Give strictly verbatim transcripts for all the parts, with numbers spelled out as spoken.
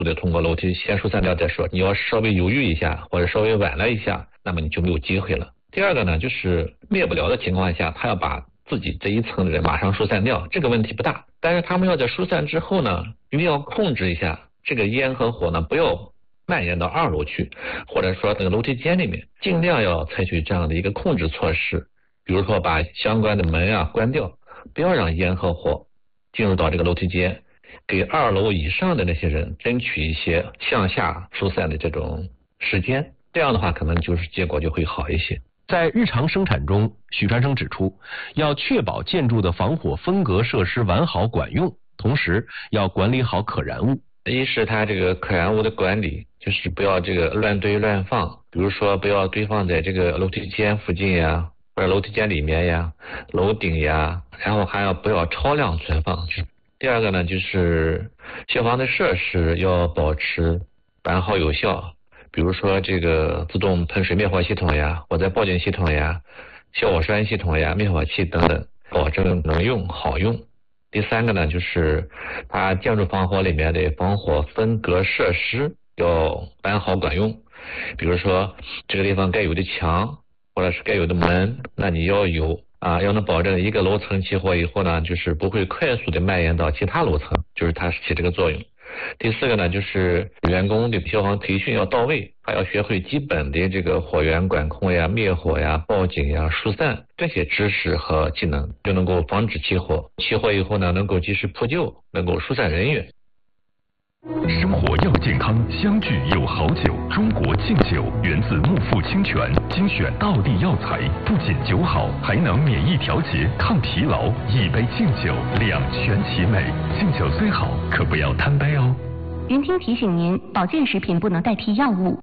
速的通过楼梯先疏散掉再说。你要稍微犹豫一下或者稍微晚了一下，那么你就没有机会了。第二个呢，就是灭不了的情况下，他要把自己这一层的人马上疏散掉，这个问题不大。但是他们要在疏散之后呢，一定要控制一下这个烟和火呢，不要蔓延到二楼去，或者说这个楼梯间里面，尽量要采取这样的一个控制措施，比如说把相关的门啊关掉，不要让烟和火进入到这个楼梯间，给二楼以上的那些人争取一些向下疏散的这种时间，这样的话可能就是结果就会好一些。 在日常生产中，许传生指出，要确保建筑的防火分隔设施完好管用，同时要管理好可燃物。 一是它这个可燃物的管理，就是不要这个乱堆乱放，比如说不要堆放在这个楼梯间附近呀，或者楼梯间里面呀、楼顶呀，然后还要不要超量存放。第二个呢，就是消防的设施要保持完好有效，比如说这个自动喷水灭火系统呀、火灾报警系统呀、消火栓系统呀、灭火器等等，保证能用好用。第三个呢，就是它建筑防火里面的防火分隔设施要完好管用，比如说这个地方该有的墙或者是该有的门，那你要有啊，要能保证一个楼层起火以后呢，就是不会快速的蔓延到其他楼层，就是它起这个作用。第四个呢，就是员工的消防培训要到位，还要学会基本的这个火源管控呀、灭火呀、报警呀、疏散这些知识和技能，就能够防止起火。起火以后呢，能够及时扑救，能够疏散人员。 生活要健康，相聚有好酒。中国敬酒源自木富清泉，精选道地药材，不仅酒好，还能免疫调节、抗疲劳。一杯敬酒，两全其美。敬酒虽好，可不要贪杯哦。 云听提醒您，保健食品不能代替药物。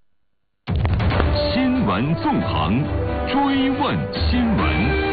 新闻纵横，追问新闻。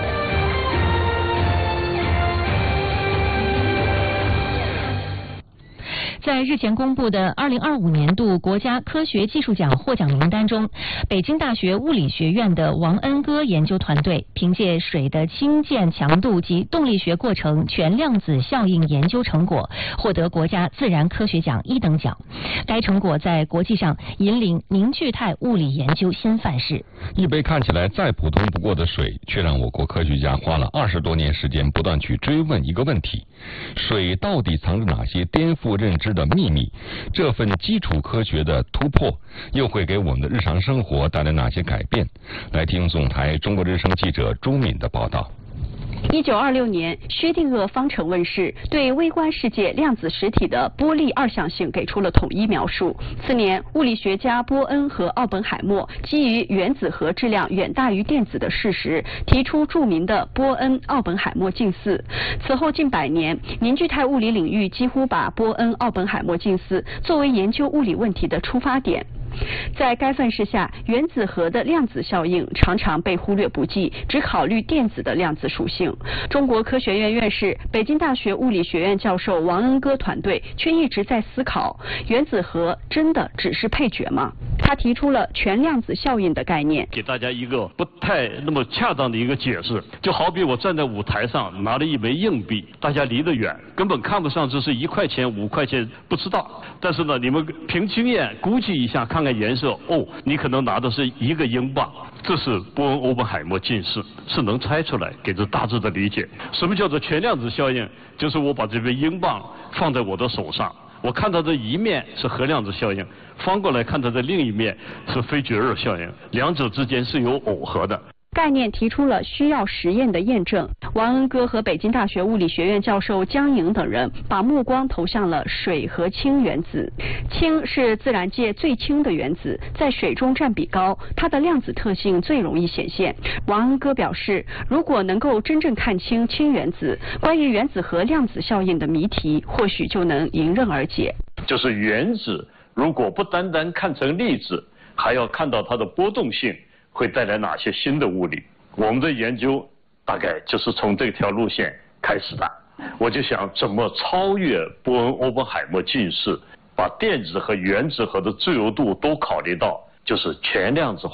在日前公布的二零二五年度国家科学技术奖获奖名单中，北京大学物理学院的王恩歌研究团队凭借水的氢键强度及动力学过程全量子效应研究成果，获得国家自然科学奖一等奖。该成果在国际上引领凝聚态物理研究新范式。 一杯看起来再普通不过的水，却让我国科学家花了二十多年时间，不断去追问一个问题：水到底藏着哪些颠覆认知的秘密？这份基础科学的突破，又会给我们的日常生活带来哪些改变？来听总台中国之声记者朱敏的报道。 一九二六年，薛定谔方程问世，对微观世界量子实体的波粒二象性给出了统一描述。次年，物理学家波恩和奥本海默基于原子核质量远大于电子的事实，提出著名的波恩奥本海默近似。此后近百年，凝聚态物理领域几乎把波恩奥本海默近似作为研究物理问题的出发点。在该范式下，原子核的量子效应常常被忽略不计，只考虑电子的量子属性。中国科学院院士、北京大学物理学院教授王恩歌团队却一直在思考，原子核真的只是配角吗？他提出了全量子效应的概念， 给大家一个不太那么恰当的一个解释。就好比我站在舞台上拿了一枚硬币，大家离得远，根本看不上这是一块钱、五块钱，不知道。但是呢，你们凭经验估计一下，看看颜色，哦，你可能拿的是一个英镑。这是波恩欧本海默近似，是能猜出来，给这大致的理解。什么叫做全量子效应？就是我把这杯英镑放在我的手上，我看到这一面是核量子效应，翻过来看到的另一面是非绝对效应，两者之间是有耦合的。 概念提出了需要实验的验证。王恩歌和北京大学物理学院教授江颖等人把目光投向了水和氢原子。氢是自然界最轻的原子，在水中占比高，它的量子特性最容易显现。王恩歌表示，如果能够真正看清氢原子，关于原子核量子效应的谜题或许就能迎刃而解。 就是原子如果不单单看成粒子，还要看到它的波动性，会带来哪些新的物理？我们的研究大概就是从这条路线开始的。我就想怎么超越波恩欧本海默近似，把电子和原子核的自由度都考虑到，就是全量子化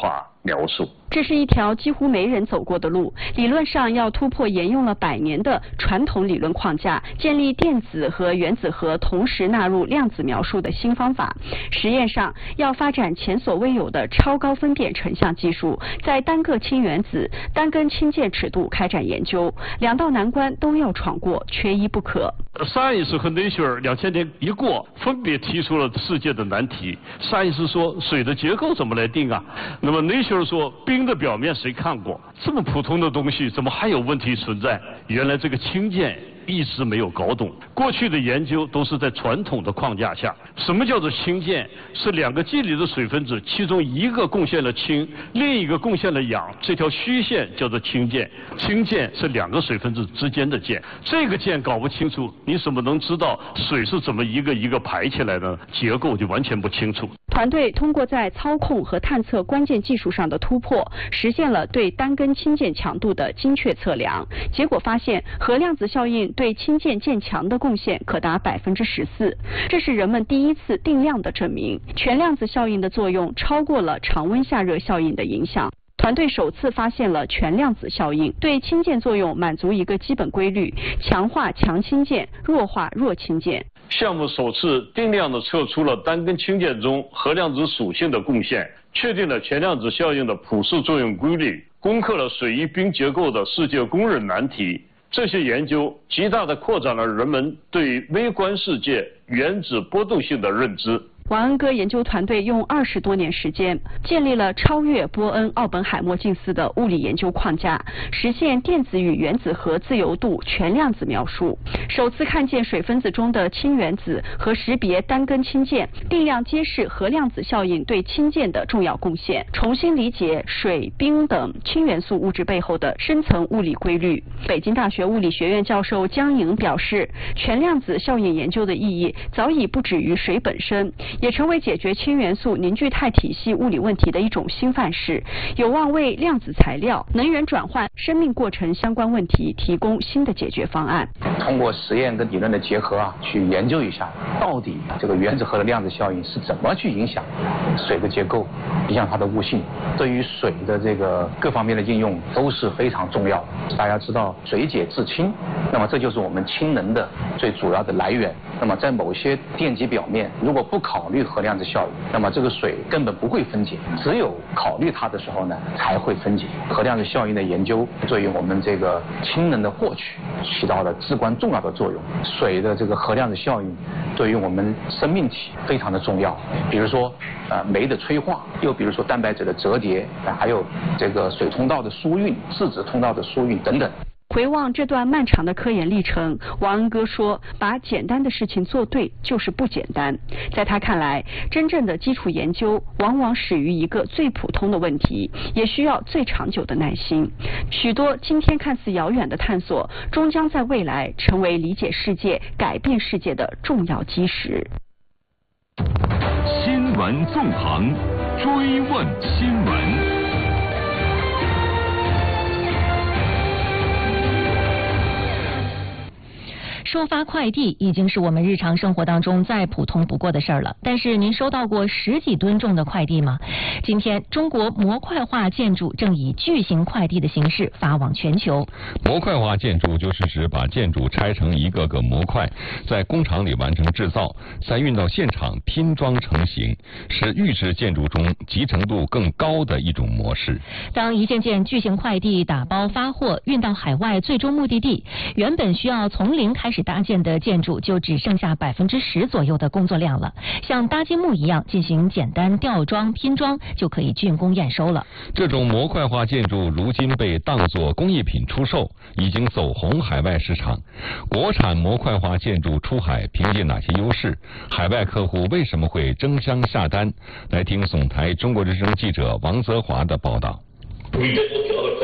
描述。 这是一条几乎没人走过的路，理论上要突破沿用了百年的传统理论框架，建立电子和原子核同时纳入量子描述的新方法。实验上要发展前所未有的超高分辨成像技术，在单个氢原子、单根氢键尺度开展研究，两道难关都要闯过，缺一不可。 Science 和 Nature 两千年一过，分别提出了世界的难题。Science 说水的结构怎么来定啊？那么 Nature 说冰的表面谁看过？这么普通的东西怎么还有问题存在？原来这个氢键一直没有搞懂，过去的研究都是在传统的框架下。什么叫做氢键？是两个剂里的水分子，其中一个贡献了氢，另一个贡献了氧，这条虚线叫做氢键。氢键是两个水分子之间的键，这个键搞不清楚，你怎么能知道水是怎么一个一个排起来的？结构就完全不清楚。 团队通过在操控和探测关键技术上的突破，实现了对单根氢键强度的精确测量。结果发现，核量子效应对氢键渐强的贡献可达百分之十四，这是人们第一次定量的证明。全量子效应的作用超过了常温下热效应的影响。团队首次发现了全量子效应对氢键作用满足一个基本规律：强化强氢键，弱化弱氢键。 项目首次定量的测出了单根氢键中核量子属性的贡献，确定了全量子效应的普适作用规律，攻克了水与冰结构的世界公认难题。这些研究极大地扩展了人们对微观世界原子波动性的认知。 王恩哥研究团队用二十多年时间，建立了超越波恩、奥本海默近似的物理研究框架，实现电子与原子核自由度全量子描述。首次看见水分子中的氢原子和识别单根氢键，定量揭示核量子效应对氢键的重要贡献，重新理解水、冰等氢元素物质背后的深层物理规律。北京大学物理学院教授江颖表示，全量子效应研究的意义早已不止于水本身，也成为解决氢元素凝聚态体系物理问题的一种新范式，有望为量子材料、能源转换、生命过程相关问题提供新的解决方案。 通过实验跟理论的结合啊，去研究一下到底这个原子核的量子效应是怎么去影响水的结构，影响它的物性，对于水的这个各方面的应用都是非常重要的。大家知道水解制氢，那么这就是我们氢能的最主要的来源。那么在某些电极表面，如果不考虑核量子效应，那么这个水根本不会分解，只有考虑它的时候呢，才会分解。核量子效应的研究对于我们这个氢能的获取起到了至关重要的作用。水的这个核量子效应对于我们生命体非常的重要，比如说呃酶的催化，又比如说蛋白质的折叠，还有这个水通道的疏运、质子通道的疏运等等。 回望这段漫长的科研历程，王恩哥说，把简单的事情做对就是不简单。在他看来，真正的基础研究往往始于一个最普通的问题，也需要最长久的耐心。许多今天看似遥远的探索，终将在未来成为理解世界、改变世界的重要基石。 新闻纵横，追问新闻。 收发快递已经是我们日常生活当中再普通不过的事儿了，但是您收到过十几吨重的快递吗？今天，中国模块化建筑正以巨型快递的形式发往全球。 模块化建筑就是指把建筑拆成一个个模块，在工厂里完成制造，再运到现场拼装成型，是预制建筑中集成度更高的一种模式。 当一件件巨型快递打包发货运到海外最终目的地，原本需要从零开始搭建的建筑就只剩下百分之十左右的工作量了，像搭积木一样进行简单吊装拼装就可以竣工验收了。 这种模块化建筑如今被当作工艺品出售，已经走红海外市场。国产模块化建筑出海凭借哪些优势？海外客户为什么会争相下单？来听总台中国之声记者王泽华的报道。 你这不跳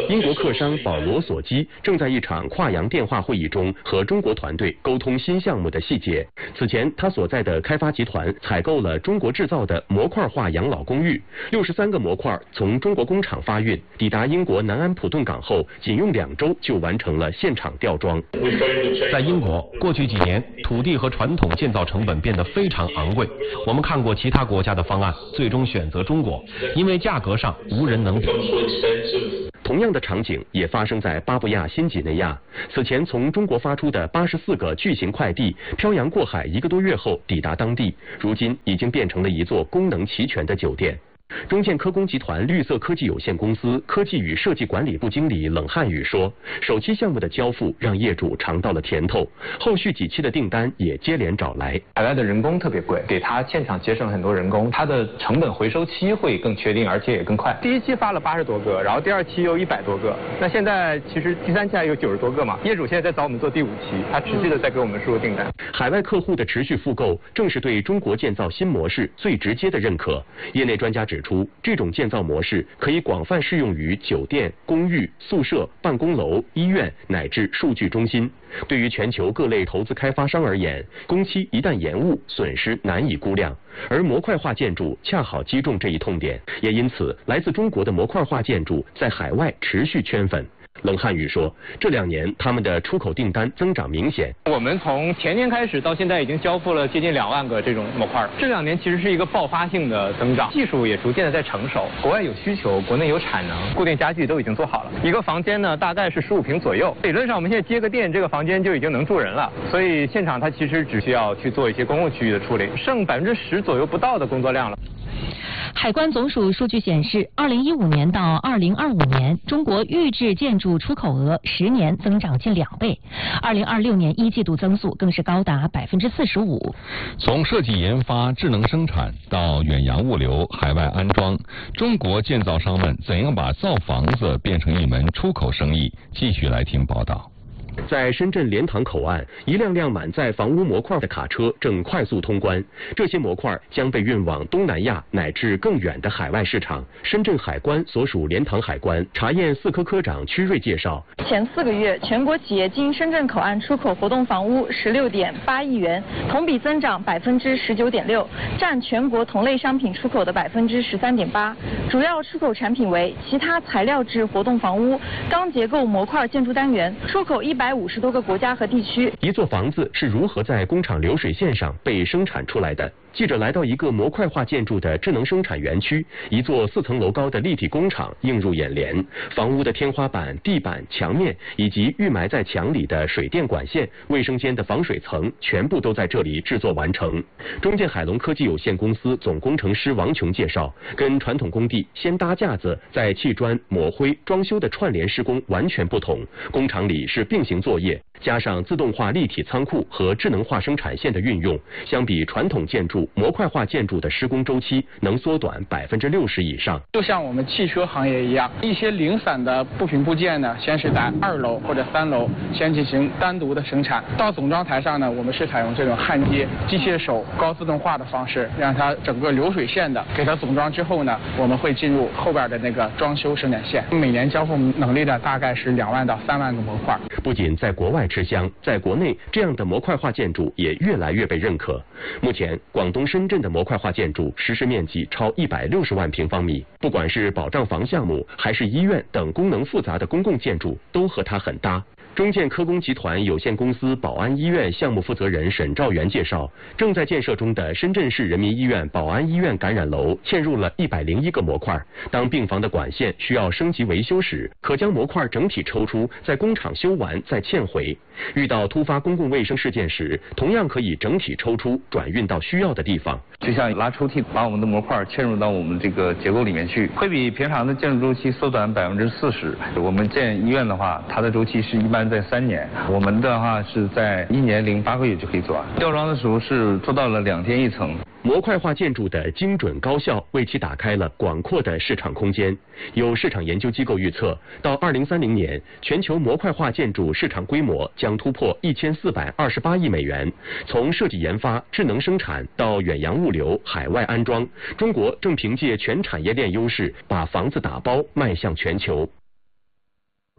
英国客商保罗·索基正在一场跨洋电话会议中和中国团队沟通新项目的细节。此前，他所在的开发集团采购了中国制造的模块化养老公寓，六十三个模块从中国工厂发运，抵达英国南安普顿港后，仅用两周就完成了现场吊装。 在英国，过去几年，土地和传统建造成本变得非常昂贵。我们看过其他国家的方案，最终选择中国，因为价格上无人能比。 同样的场景也发生在巴布亚新几内亚。此前从中国发出的八十四个巨型快递，漂洋过海一个多月后抵达当地，如今已经变成了一座功能齐全的酒店。中建科工集团绿色科技有限公司科技与设计管理部经理冷汉宇说，首期项目的交付让业主尝到了甜头，后续几期的订单也接连找来。 海外的人工特别贵，给他现场节省了很多人工，它的成本回收期会更确定，而且也更快。第一期发了八十多个，然后第二期又一百多个，那现在其实第三期还有九十多个嘛。业主现在在找我们做第五期，他持续的在给我们输入订单。 海外客户的持续复购，正是对中国建造新模式最直接的认可。业内专家指出，这种建造模式可以广泛适用于酒店、公寓、宿舍、办公楼、医院乃至数据中心。对于全球各类投资开发商而言，工期一旦延误，损失难以估量。而模块化建筑恰好击中这一痛点，也因此，来自中国的模块化建筑在海外持续圈粉。冷汉宇说，这两年他们的出口订单增长明显。 我们从前年开始到现在已经交付了接近两万个这种模块，这两年其实是一个爆发性的增长，技术也逐渐的在成熟，国外有需求，国内有产能，固定家具都已经做好了。一个房间呢大概是十五平左右，理论上我们现在接个电，这个房间就已经能住人了，所以现场它其实只需要去做一些公共区域的处理，剩百分之十左右不到的工作量了。 海关总署数据显示，二零一五年到二零二五年，中国预制建筑出口额十年增长近两倍，二零二六年一季度增速更是高达百分之四十五。 从设计研发、智能生产到远洋物流、海外安装，中国建造商们怎样把造房子变成一门出口生意？继续来听报道。 在深圳莲塘口岸，一辆辆满载房屋模块的卡车正快速通关，这些模块将被运往东南亚乃至更远的海外市场。深圳海关所属莲塘海关查验四科科长屈瑞介绍， 前四个月，全国企业经深圳口岸出口活动房屋十六点八亿元，同比增长百分之十九点六，占全国同类商品出口的百分之十三点八。主要出口产品为其他材料制活动房屋、钢结构模块建筑单元，出口一百。一百五十多个国家和地区。 一座房子是如何在工厂流水线上被生产出来的？记者来到一个模块化建筑的智能生产园区，一座四层楼高的立体工厂映入眼帘。房屋的天花板、地板、墙面以及预埋在墙里的水电管线、卫生间的防水层，全部都在这里制作完成。中建海龙科技有限公司总工程师王琼介绍，跟传统工地先搭架子再砌砖、抹灰、装修的串联施工完全不同。工厂里是并行作业，加上自动化立体仓库和智能化生产线的运用，相比传统建筑，模块化建筑的施工周期能缩短百分之六十以上。 就像我们汽车行业一样，一些零散的部品部件呢，先是在二楼或者三楼先进行单独的生产，到总装台上呢，我们是采用这种焊接、机械手、高自动化的方式，让它整个流水线的给它总装之后呢，我们会进入后边的那个装修生产线。每年交付能力呢，大概是两万到三万个模块。 不仅在国外吃香，在国内这样的模块化建筑也越来越被认可。目前，广东深圳的模块化建筑实施面积超一百六十万平方米，不管是保障房项目，还是医院等功能复杂的公共建筑，都和它很搭。中建科工集团有限公司宝安医院项目负责人沈兆元介绍，正在建设中的深圳市人民医院宝安医院感染楼嵌入了一百零一个模块。当病房的管线需要升级维修时，可将模块整体抽出，在工厂修完再嵌回。遇到突发公共卫生事件时，同样可以整体抽出，转运到需要的地方。 就像拉抽屉，把我们的模块嵌入到我们这个结构里面去，会比平常的建筑周期缩短百分之四十。我们建医院的话，它的周期是一般在三年，我们的话是在一年零八个月就可以做完。吊装的时候是做到了两天一层。 模块化建筑的精准高效，为其打开了广阔的市场空间。有市场研究机构预测，到二零三零年，全球模块化建筑市场规模将突破一千四百二十八亿美元。从设计研发、智能生产到远洋物流、海外安装，中国正凭借全产业链优势，把房子打包迈向全球。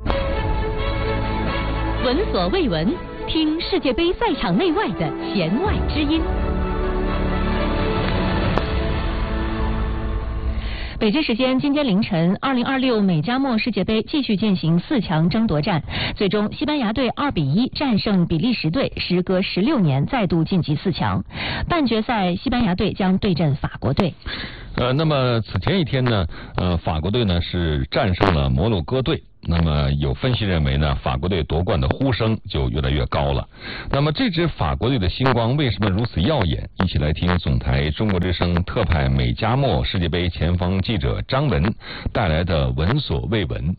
闻所未闻，听世界杯赛场内外的弦外之音。北京时间今天凌晨，二零二六美加墨世界杯继续进行四强争夺战，最终西班牙队二比一战胜比利时队，时隔十六年再度晋级四强。半决赛，西班牙队将对阵法国队。 呃，那么此前一天呢，呃，法国队呢是战胜了摩洛哥队。那么有分析认为呢，法国队夺冠的呼声就越来越高了。那么这支法国队的星光为什么如此耀眼？一起来听总台中国之声特派美加墨世界杯前锋记者张文带来的闻所未闻。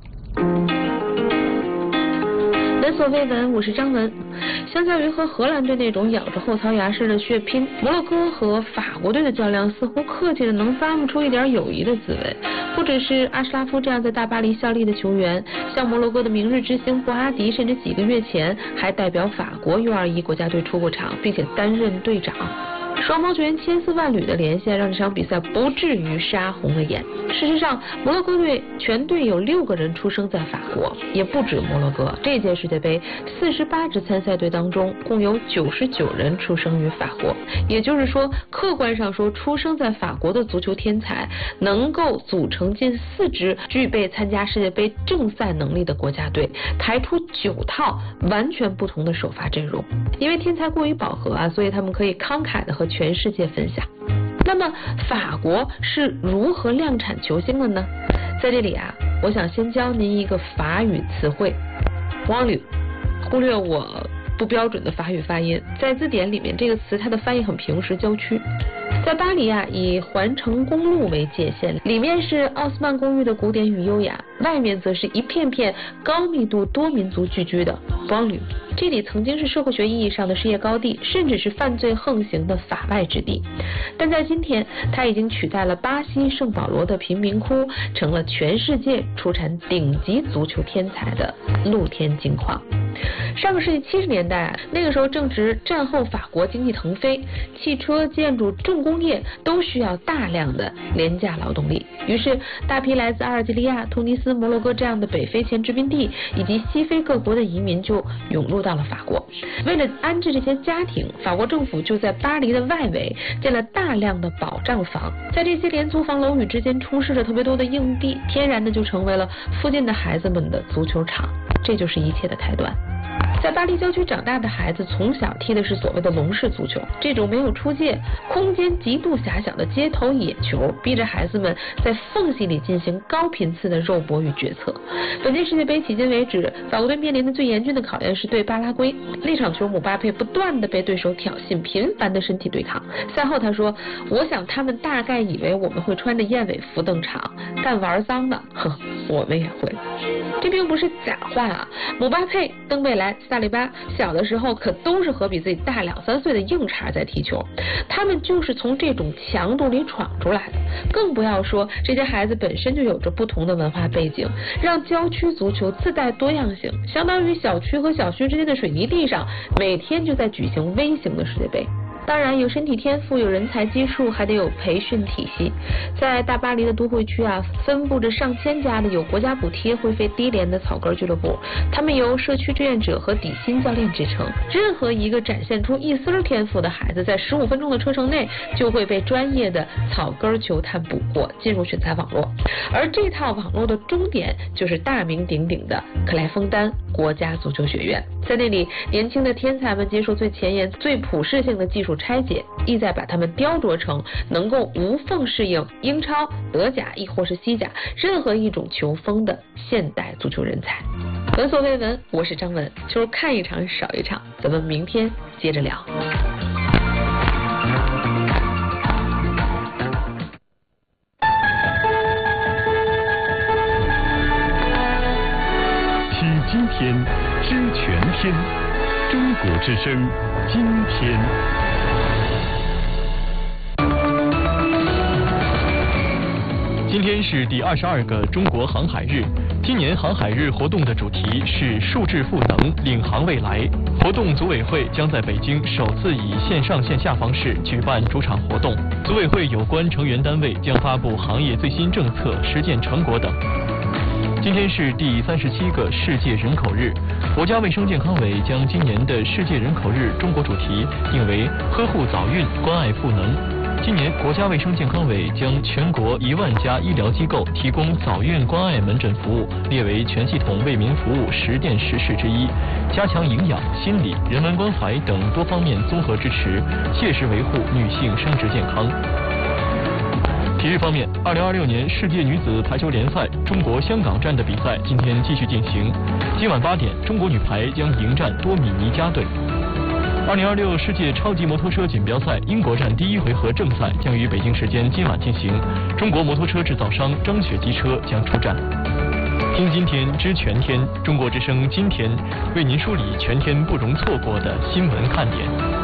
闻所未闻，我是张文。相较于和荷兰队那种咬着后槽牙式的血拼，摩洛哥和法国队的较量似乎客气的能咂摸出一点友谊的滋味。不只是阿什拉夫这样在大巴黎效力的球员，像摩洛哥的明日之星布阿迪，甚至几个月前还代表法国 U 二十一 国家队出过场，并且担任队长。双方球员千丝万缕的连线，让这场比赛不至于杀红了眼。事实上，摩洛哥队全队有六个人出生在法国，也不止摩洛哥。这届世界杯四十八支参赛队当中，共有九十九人出生于法国。也就是说，客观上说，出生在法国的足球天才能够组成近四支具备参加世界杯正赛能力的国家队，排出九套完全不同的首发阵容。因为天才过于饱和啊，所以他们可以慷慨的和全世界分享。那么法国是如何量产球星的呢？在这里啊，我想先教您一个法语词汇 banlieue， 忽略我不标准的法语发音，在字典里面这个词它的翻译很平实，郊区。在巴黎啊，以环城公路为界限，里面是奥斯曼公寓的古典与优雅，外面则是一片片高密度多民族聚居的banlieue。这里曾经是社会学意义上的事业高地，甚至是犯罪横行的法外之地，但在今天，它已经取代了巴西圣保罗的贫民窟，成了全世界出产顶级足球天才的露天金矿。上个世纪七十年代啊，那个时候正值战后法国经济腾飞，汽车、建筑、重工业都需要大量的廉价劳动力，于是大批来自阿尔及利亚、突尼斯、摩洛哥这样的北非前殖民地以及西非各国的移民就涌入到了法国。为了安置这些家庭，法国政府就在巴黎的外围建了大量的保障房，在这些廉租房楼宇之间充斥着特别多的硬地，天然的就成为了附近的孩子们的足球场，这就是一切的开端。在巴黎郊区长大的孩子从小踢的是所谓的笼式足球，这种没有出界、空间极度狭小的街头野球，逼着孩子们在缝隙里进行高频次的肉搏与决策。本届世界杯迄今为止，法国队面临的最严峻的考验是对巴拉圭。那场球，姆巴佩不断的被对手挑衅，频繁的身体对抗。赛后他说：“我想他们大概以为我们会穿着燕尾服登场，但玩脏的，哼，我们也会。”这并不是假话啊！姆巴佩、登贝莱、萨利巴小的时候可都是和比自己大两三岁的硬茬在踢球，他们就是从这种强度里闯出来的。更不要说这些孩子本身就有着不同的文化背景，让郊区足球自带多样性，相当于小区和小区之间的水泥地上每天就在举行微型的世界杯。当然，有身体天赋，有人才基数，还得有培训体系。在大巴黎的都会区啊，分布着上千家的有国家补贴、会费低廉的草根俱乐部，他们由社区志愿者和底薪教练支撑。任何一个展现出一丝天赋的孩子，在十五分钟的车程内就会被专业的草根球探捕获，进入选材网络。而这套网络的终点就是大名鼎鼎的克莱枫丹国家足球学院。在那里，年轻的天才们接受最前沿、最普适性的技术拆解，意在把他们雕琢成能够无缝适应英超、德甲亦或是西甲任何一种球风的现代足球人才。闻所未闻，我是张文，就是看一场少一场，咱们明天接着聊。 听今天，知全天，中国之声，今天。 今天是第二十二个中国航海日。今年航海日活动的主题是数字赋能，领航未来。活动组委会将在北京首次以线上线下方式举办主场活动，组委会有关成员单位将发布行业最新政策、实践成果等。 今天是第三十七个世界人口日，国家卫生健康委将今年的世界人口日中国主题定为呵护早孕，关爱赋能。今年，国家卫生健康委将全国一万家医疗机构提供早孕关爱门诊服务列为全系统为民服务十件实事之一，加强营养、心理、人文关怀等多方面综合支持，切实维护女性生殖健康。体育方面，二零二六年世界女子排球联赛中国香港站的比赛今天继续进行。今晚八点，中国女排将迎战多米尼加队。二零二六世界超级摩托车锦标赛英国站第一回合正赛将于北京时间今晚进行，中国摩托车制造商张雪机车将出战。听今天知全天，中国之声今天为您梳理全天不容错过的新闻看点。